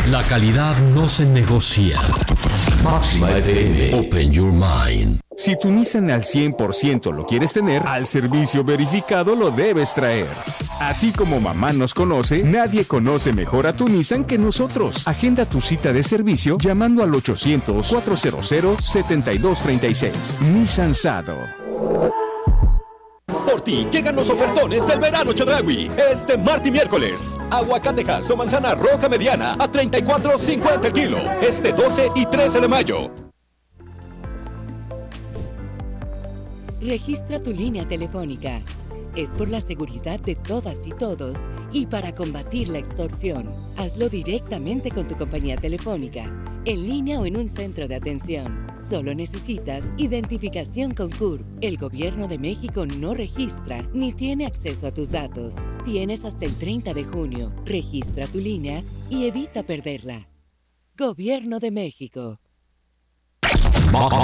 La calidad no se negocia. Máxima FM. Open your mind. Si tu Nissan al 100% lo quieres tener, al servicio verificado lo debes traer. Así como mamá nos conoce, nadie conoce mejor a tu Nissan que nosotros. Agenda tu cita de servicio llamando al 800-400-7236. Nissan Sado. Por ti llegan los ofertones del verano Chedraui. Este martes y miércoles. Aguacatejas o manzana roja mediana a $34.50 el kilo. Este 12 y 13 de mayo. Registra tu línea telefónica. Es por la seguridad de todas y todos y para combatir la extorsión. Hazlo directamente con tu compañía telefónica, en línea o en un centro de atención. Solo necesitas identificación con CURP. El Gobierno de México no registra ni tiene acceso a tus datos. Tienes hasta el 30 de junio. Registra tu línea y evita perderla. Gobierno de México.